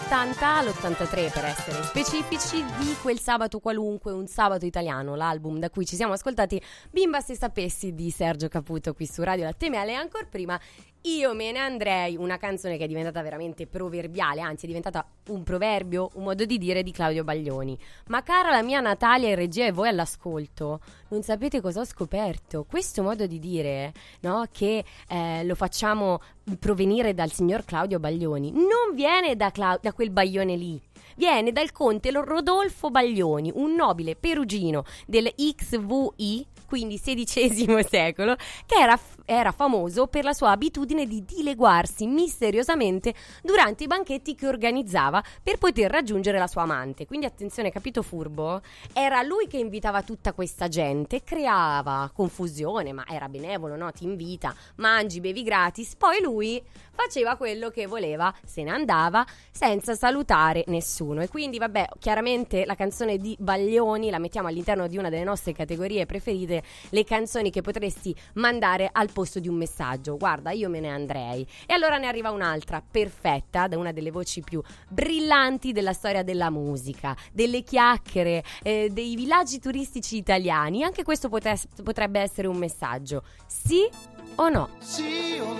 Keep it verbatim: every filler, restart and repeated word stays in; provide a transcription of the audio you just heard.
ottanta, all'ottantatré per essere specifici, di Quel sabato qualunque, un sabato italiano, l'album da cui ci siamo ascoltati Bimba se sapessi di Sergio Caputo qui su Radio Latte Miele, e ancora prima Io me ne andrei, una canzone che è diventata veramente proverbiale, anzi è diventata un proverbio, un modo di dire di Claudio Baglioni. Ma cara la mia Natalia in regia e voi all'ascolto, non sapete cosa ho scoperto? Questo modo di dire, no, che eh, lo facciamo provenire dal signor Claudio Baglioni, non viene da, Cla- da quel Baglione lì. Viene dal conte Rodolfo Baglioni, un nobile perugino del X V I, quindi sedicesimo secolo, che era, era famoso per la sua abitudine di dileguarsi misteriosamente durante i banchetti che organizzava per poter raggiungere la sua amante. Quindi attenzione, capito furbo? Era lui che invitava tutta questa gente, creava confusione, ma era benevolo, no? Ti invita, mangi, bevi gratis, poi lui faceva quello che voleva, se ne andava senza salutare nessuno. E quindi vabbè, chiaramente la canzone di Baglioni la mettiamo all'interno di una delle nostre categorie preferite, le canzoni che potresti mandare al posto di un messaggio. Guarda, io me ne andrei. E allora ne arriva un'altra perfetta, da una delle voci più brillanti della storia della musica, delle chiacchiere, eh, dei villaggi turistici italiani. Anche questo potes- potrebbe essere un messaggio, sì o no? Sì o